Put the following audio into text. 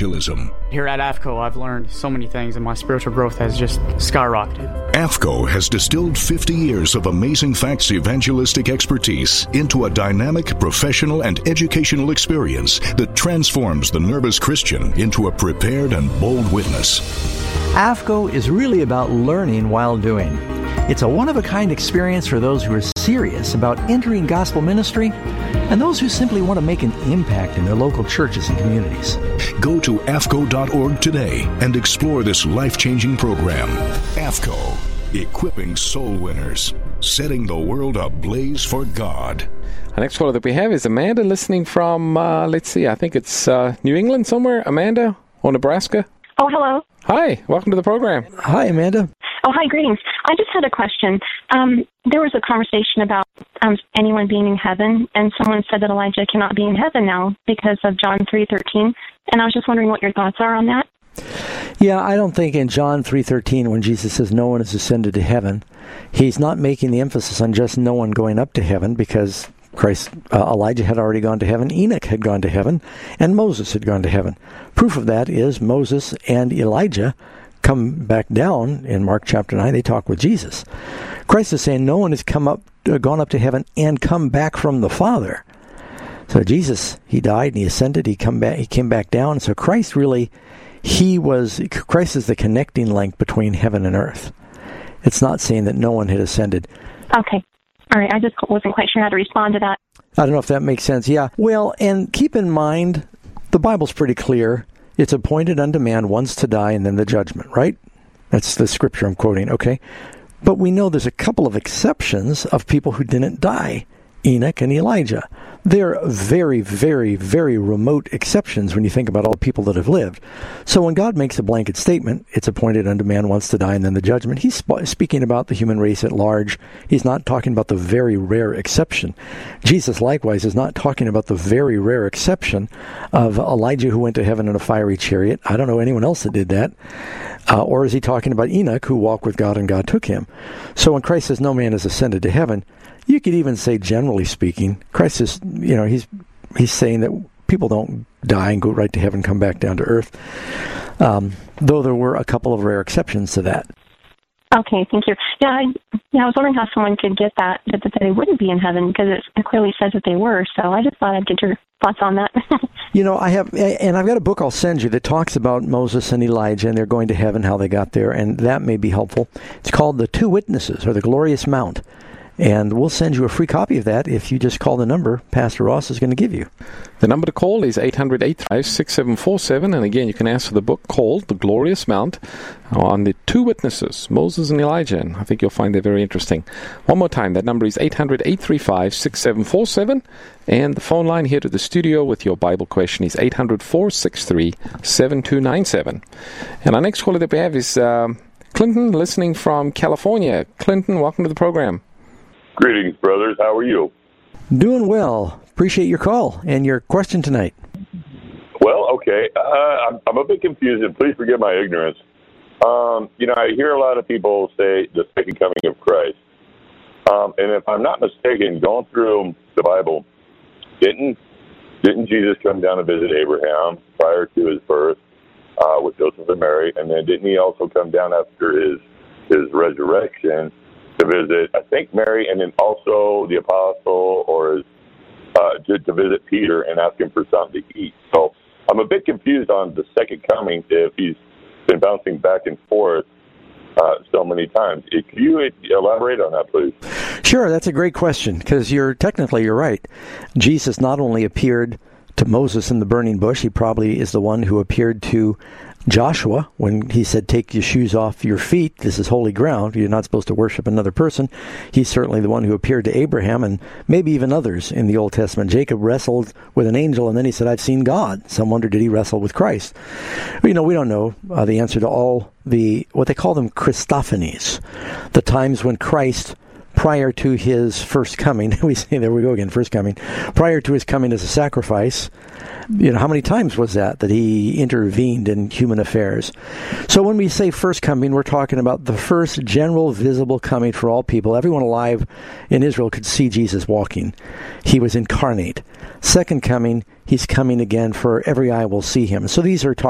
evangelism. Here at AFCO, I've learned so many things, and my spiritual growth has just skyrocketed. AFCO has distilled 50 years of Amazing Facts evangelistic expertise into a dynamic, professional, and educational experience that transforms the nervous Christian into a prepared and bold witness. AFCO is really about learning while doing. It's a one-of-a-kind experience for those who are serious about entering gospel ministry and those who simply want to make an impact in their local churches and communities. Go to AFCO.org today and explore this life-changing program. AFCO, equipping soul winners, setting the world ablaze for God. Our next caller that we have is Amanda, listening from, I think it's New England somewhere. Amanda, or Nebraska? Oh, hello. Hi, welcome to the program. Hi, Amanda. Oh, hi, greetings. I just had a question. There was a conversation about anyone being in heaven, and someone said that Elijah cannot be in heaven now because of John 3:13, and I was just wondering what your thoughts are on that. Yeah, I don't think in John 3:13, when Jesus says no one has ascended to heaven, he's not making the emphasis on just no one going up to heaven, because Elijah had already gone to heaven, Enoch had gone to heaven, and Moses had gone to heaven. Proof of that is Moses and Elijah come back down in Mark chapter 9. They talk with Jesus. Christ is saying no one has gone up to heaven and come back from the Father. So Jesus, he died and he ascended. He came back down. So Christ Christ is the connecting link between heaven and earth. It's not saying that no one had ascended. Okay. All right. I just wasn't quite sure how to respond to that. I don't know if that makes sense. Yeah. Well, and keep in mind, the Bible's pretty clear. It's appointed unto man once to die and then the judgment, right? That's the scripture I'm quoting, okay? But we know there's a couple of exceptions of people who didn't die, Enoch and Elijah. They're very, very, very remote exceptions when you think about all the people that have lived. So when God makes a blanket statement, it's appointed unto man once to die and then the judgment, he's speaking about the human race at large. He's not talking about the very rare exception. Jesus, likewise, is not talking about the very rare exception of Elijah who went to heaven in a fiery chariot. I don't know anyone else that did that. Or is he talking about Enoch who walked with God and God took him? So when Christ says no man has ascended to heaven, you could even say, generally speaking, Christ is, he's saying that people don't die and go right to heaven, come back down to earth, though there were a couple of rare exceptions to that. Okay, thank you. I was wondering how someone could get that they wouldn't be in heaven, because it clearly says that they were, so I just thought I'd get your thoughts on that. I've got a book I'll send you that talks about Moses and Elijah and they're going to heaven, how they got there, and that may be helpful. It's called The Two Witnesses, or The Glorious Mount. And we'll send you a free copy of that if you just call the number Pastor Ross is going to give you. The number to call is 800-835-6747. And again, you can ask for the book called The Glorious Mount on the two witnesses, Moses and Elijah. And I think you'll find it very interesting. One more time, that number is 800-835-6747. And the phone line here to the studio with your Bible question is 800-463-7297. And our next caller that we have is Clinton, listening from California. Clinton, welcome to the program. Greetings, brothers. How are you? Doing well. Appreciate your call and your question tonight. Well, okay. I'm a bit confused, and please forgive my ignorance. I hear a lot of people say the second coming of Christ. And if I'm not mistaken, going through the Bible, didn't Jesus come down and visit Abraham prior to his birth with Joseph and Mary? And then didn't he also come down after his resurrection to visit, I think, Mary, and then also the apostle, or to visit Peter and ask him for something to eat? So I'm a bit confused on the second coming, if he's been bouncing back and forth so many times. Could you elaborate on that, please? Sure, that's a great question, because you're right. Jesus not only appeared to Moses in the burning bush, he probably is the one who appeared to Joshua when he said, take your shoes off your feet, this is holy ground, you're not supposed to worship another person. He's certainly the one who appeared to Abraham and maybe even others in the Old Testament. Jacob wrestled with an angel and then he said, I've seen God. Some wonder, did he wrestle with Christ? We don't know the answer to all what they call them Christophanies, the times when Christ, prior to his first coming, we say, there we go again, first coming, prior to his coming as a sacrifice, how many times was that he intervened in human affairs? So when we say first coming, we're talking about the first general visible coming for all people. Everyone alive in Israel could see Jesus walking. He was incarnate. Second coming, he's coming again, for every eye will see him. So these are